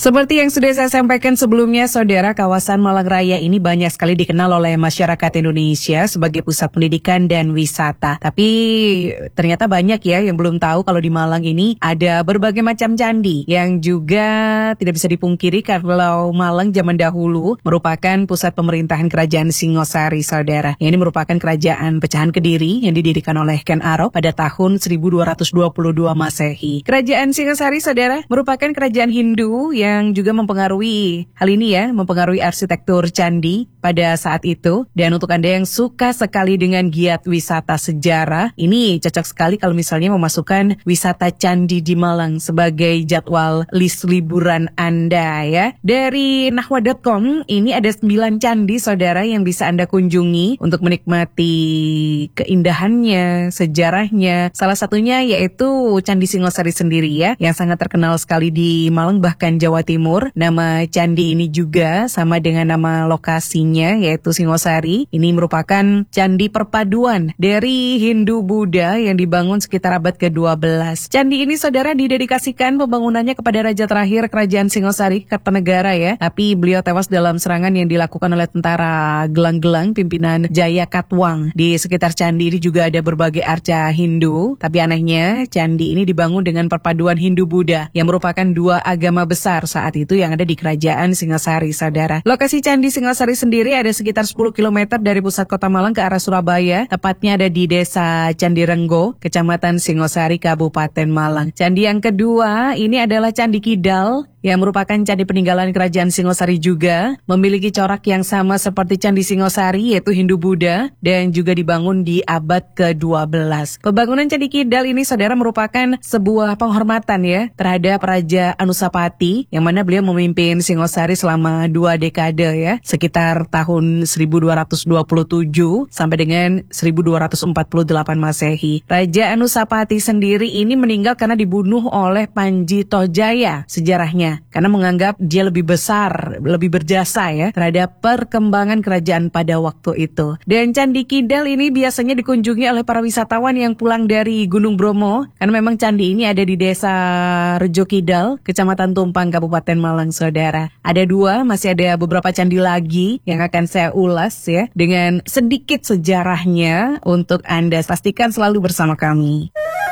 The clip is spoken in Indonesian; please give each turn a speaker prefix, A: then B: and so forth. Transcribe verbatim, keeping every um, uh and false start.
A: Seperti yang sudah saya sampaikan sebelumnya, saudara, kawasan Malang Raya ini banyak sekali dikenal oleh masyarakat Indonesia sebagai pusat pendidikan dan wisata. Tapi ternyata banyak ya yang belum tahu kalau di Malang ini ada berbagai macam candi yang juga tidak bisa dipungkiri kalau Malang zaman dahulu merupakan pusat pemerintahan kerajaan Singosari, saudara. Ini merupakan kerajaan pecahan Kediri yang didirikan oleh Ken Arok pada tahun seribu dua ratus dua puluh dua Masehi. Kerajaan Singosari, saudara, merupakan kerajaan Hindu yang juga mempengaruhi hal ini ya, mempengaruhi arsitektur candi pada saat itu. Dan untuk Anda yang suka sekali dengan giat wisata sejarah, ini cocok sekali kalau misalnya memasukkan wisata candi di Malang sebagai jadwal list liburan Anda ya. Dari nahwa dot com ini ada sembilan candi, saudara, yang bisa Anda kunjungi untuk menikmati keindahannya, sejarahnya. Salah satunya yaitu Candi Singosari sendiri ya, yang sangat terkenal sekali di Malang bahkan Jawa Timur. Nama candi ini juga sama dengan nama lokasinya, yaitu Singosari. Ini merupakan candi perpaduan dari Hindu Buddha yang dibangun sekitar abad kedua belas. Candi ini, saudara, didedikasikan pembangunannya kepada raja terakhir kerajaan Singosari, Kertanegara ya. Tapi beliau tewas dalam serangan yang dilakukan oleh tentara gelang-gelang pimpinan Jaya Katwang. Di sekitar candi ini juga ada berbagai arca Hindu. Tapi anehnya, candi ini dibangun dengan perpaduan Hindu Buddha yang merupakan dua agama besar saat itu yang ada di kerajaan Singosari, saudara. Lokasi Candi Singosari sendiri ada sekitar sepuluh kilometer dari pusat kota Malang ke arah Surabaya. Tepatnya ada di desa Candirenggo, kecamatan Singosari, Kabupaten Malang. Candi yang kedua ini adalah Candi Kidal, yang merupakan candi peninggalan kerajaan Singosari juga, memiliki corak yang sama seperti Candi Singosari, yaitu Hindu Buddha, dan juga dibangun di abad kedua belas. Pembangunan Candi Kidal ini, saudara, merupakan sebuah penghormatan ya terhadap Raja Anusapati, yang mana beliau memimpin Singosari selama dua dekade ya, sekitar tahun seribu dua ratus dua puluh tujuh sampai dengan seribu dua ratus empat puluh delapan Masehi. Raja Anusapati sendiri ini meninggal karena dibunuh oleh Panji Tojaya sejarahnya, karena menganggap dia lebih besar, lebih berjasa ya terhadap perkembangan kerajaan pada waktu itu. Dan Candi Kidal ini biasanya dikunjungi oleh para wisatawan yang pulang dari Gunung Bromo, karena memang candi ini ada di desa Rejo Kidal, Kecamatan Tumpang, Kabupaten Malang, saudara. Ada dua, masih ada beberapa candi lagi yang akan saya ulas ya dengan sedikit sejarahnya untuk Anda. Pastikan selalu bersama kami.